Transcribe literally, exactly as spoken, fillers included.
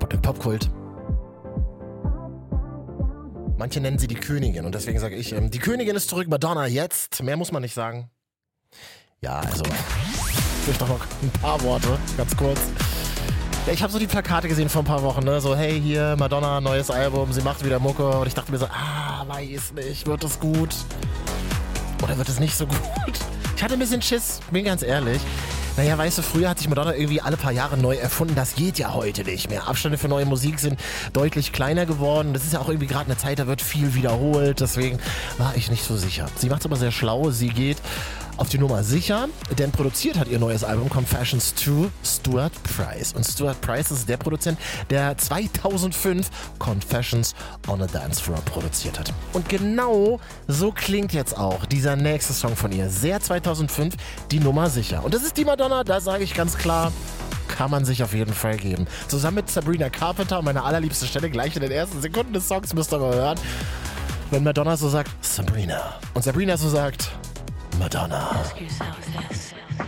Im Popkult. Manche nennen sie die Königin und deswegen sage ich, ähm, die Königin ist zurück, Madonna jetzt. Mehr muss man nicht sagen. Ja, also, vielleicht doch noch ein paar Worte, ganz kurz. Ja, ich habe so die Plakate gesehen vor ein paar Wochen, ne? So, hey, hier, Madonna, neues Album, sie macht wieder Mucke. Und ich dachte mir so, ah, weiß nicht, wird es gut? Oder wird es nicht so gut? Ich hatte ein bisschen Schiss, bin ganz ehrlich. Naja, weißt du, früher hat sich Madonna irgendwie alle paar Jahre neu erfunden. Das geht ja heute nicht mehr. Abstände für neue Musik sind deutlich kleiner geworden. Das ist ja auch irgendwie gerade eine Zeit, da wird viel wiederholt. Deswegen war ich nicht so sicher. Sie macht es aber sehr schlau. Sie geht auf die Nummer sicher, denn produziert hat ihr neues Album Confessions to Stuart Price. Und Stuart Price ist der Produzent, der zweitausendfünf Confessions on a Dance Floor produziert hat. Und genau so klingt jetzt auch dieser nächste Song von ihr. Sehr zweitausendfünf, die Nummer sicher. Und das ist die Madonna, da sage ich ganz klar, kann man sich auf jeden Fall geben. Zusammen mit Sabrina Carpenter, meine allerliebste Stelle, gleich in den ersten Sekunden des Songs, müsst ihr mal hören. Wenn Madonna so sagt, Sabrina. Und Sabrina so sagt, Madonna. Ask yourself this.